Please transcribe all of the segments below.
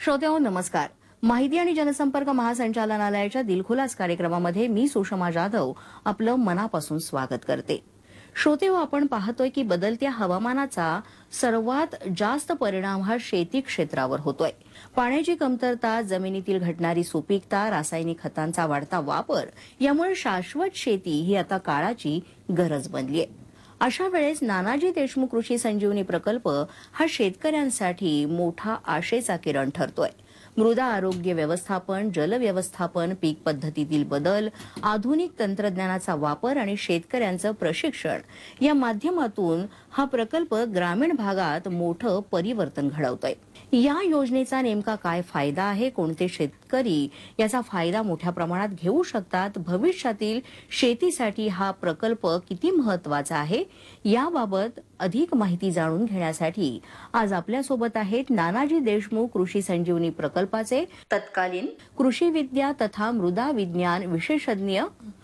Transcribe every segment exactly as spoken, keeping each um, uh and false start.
श्रोत्यांनो नमस्कार. माहिती आणि जनसंपर्क महासंचालनालयाच्या दिलखुलास कार्यक्रमामध्ये मी सुषमा जाधव आपलं मनापासून स्वागत करते. श्रोतेहो, आपण पाहतोय की बदलत्या हवामानाचा सर्वात जास्त परिणाम हा शेती क्षेत्रावर होतोय. पाण्याची कमतरता, जमिनीतील घटणारी सुपीकता, रासायनिक खतांचा वाढता वापर यामुळे शाश्वत शेती ही आता काळाची गरज बनलीय. अशा वेळेस नानाजी देशमुख कृषी संजीवनी प्रकल्प हा शेतकऱ्यांसाठी मोठा आशेचा किरण ठरतोय. मृदा आरोग्य व्यवस्थापन, जल व्यवस्थापन, पीक पद्धतीतील बदल, आधुनिक तंत्रज्ञानाचा वापर आणि शेतकऱ्यांचं प्रशिक्षण या माध्यमातून हा प्रकल्प ग्रामीण भागात मोठं परिवर्तन घडवतोय. या योजनेचा नेमका काय फायदा आहे, कोणते शेतकरी याचा फायदा मोठ्या प्रमाणात घेऊ शकतात, भविष्यातील शेतीसाठी हा प्रकल्प किती महत्त्वाचा आहे याबाबत अधिक माहिती जाणून घेण्यासाठी आज आपल्यासोबत आहेत नानाजी देशमुख कृषी संजीवनी प्रकल्पाचे तत्कालीन कृषी विद्या तथा मृदा विज्ञान विशेषज्ञ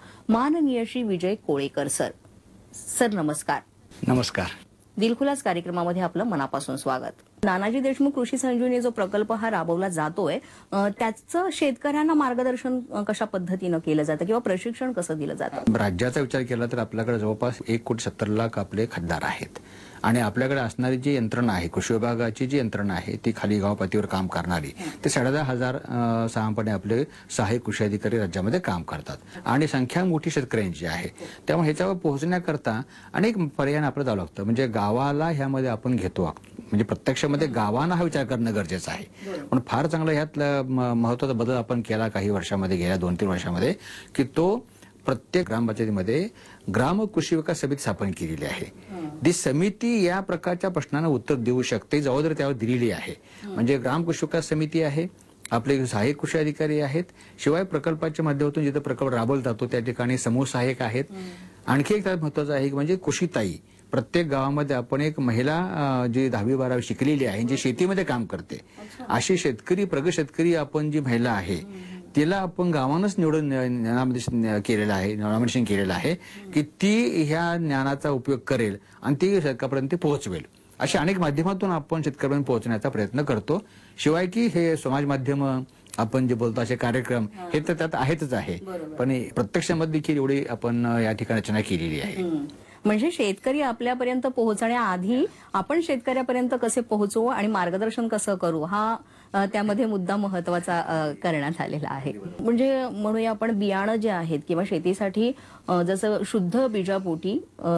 माननीय श्री विजय कोळेकर सर. सर नमस्कार. नमस्कार. दिलखुलास कार्यक्रमामध्ये आपलं मनापासून स्वागत. नानाजी देशमुख कृषी संजीवनी जो प्रकल्प हा राबवला जातोय त्याचं शेतकऱ्यांना मार्गदर्शन कशा पद्धतीनं केलं जातं किंवा प्रशिक्षण कसं दिलं जातं? राज्याचा विचार केला तर आपल्याकडे जवळपास एक कोटी सत्तर लाख आपले खासदार आहेत आणि आपल्याकडे असणारी जी यंत्रणा आहे, कृषी विभागाची जी यंत्रणा आहे ती खाली गाव पातळीवर काम करणारी, ते साडे दहा हजार सहापणे आपले सहाय्यक कृषी अधिकारी राज्यामध्ये काम करतात आणि संख्या मोठी शेतकऱ्यांची आहे. त्यामुळे ह्याच्यावर पोहोचण्याकरता अनेक पर्याय आपलं जावं लागतं. म्हणजे गावाला ह्यामध्ये आपण घेतो, म्हणजे प्रत्यक्षामध्ये गावांना हा विचार करणं गरजेचं आहे. पण फार चांगला ह्यात महत्वाचा बदल आपण केला काही वर्षामध्ये, गेल्या दोन तीन वर्षामध्ये, की तो प्रत्येक ग्रामपंचायतीमध्ये ग्राम कृषी विकास समिती स्थापन केलेली आहे. ती समिती या प्रकारच्या प्रश्नांना उत्तर देऊ शकते, जबाबदारी त्यावर दिलेली आहे. म्हणजे ग्राम कृषी विकास समिती आहे, आपले सहाय्यक कृषी अधिकारी आहेत, शिवाय प्रकल्पाच्या माध्यमातून जिथे प्रकल्प राबवला जातो त्या ठिकाणी समूह सहाय्यक आहेत. आणखी एक महत्वाचं आहे म्हणजे कृषीताई. प्रत्येक गावामध्ये आपण एक महिला जी दहावी बारावी शिकलेली आहे, जी शेतीमध्ये काम करते, अशी शेतकरी प्रगत शेतकरी आपण जी महिला आहे तिला आपण गावानंच निवडून केलेलं आहे, नॉमिनेशन केलेलं आहे की ती ह्या ज्ञानाचा उपयोग करेल आणि ती शेतकऱ्यापर्यंत पोहोचवेल. अशा अनेक माध्यमातून आपण शेतकऱ्यांपर्यंत पोहोचण्याचा प्रयत्न करतो. शिवाय की हे समाज माध्यम आपण जे बोलतो असे कार्यक्रम हे तर त्यात आहेतच आहे, पण प्रत्यक्षामध्ये देखील एवढी आपण या ठिकाणी रचना केलेली आहे. म्हणजे शेतकरी आपल्यापर्यंत पोहोचण्याआधी आपण शेतकऱ्यापर्यंत कसे पोहोचू आणि मार्गदर्शन कसं करू हा त्यामध्ये मुद्दा महत्वाचा करण्यात आलेला आहे. म्हणजे म्हणूया आपण बियाणं जे आहेत किंवा शेतीसाठी जसं शुद्ध बीजापोटी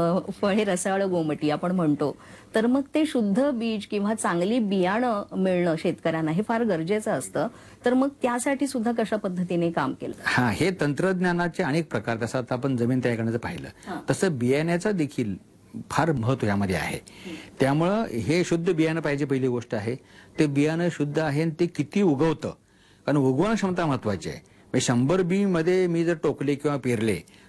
फळे रसाळ गोमटी आपण म्हणतो, तर मग ते शुद्ध बीज किंवा चांगली बियाणं मिळणं शेतकऱ्यांना हे फार गरजेचं असतं. तर मग त्यासाठी सुद्धा कशा पद्धतीने काम केलं? हा, हे तंत्रज्ञानाचे अनेक प्रकार, तसं आता आपण जमीन तयार करण्याचं पाहिलं तसं बियाण्याचं देखील फार महत्व यामध्ये आहे. त्यामुळं हे शुद्ध बियाणं पाहिजे, पहिली गोष्ट आहे. ते बियाणं शुद्ध आहे आणि ते किती उगवतं, कारण उगवण क्षमता महत्वाची आहे. शंभर बी मध्ये मी जर टोकले किंवा पेरले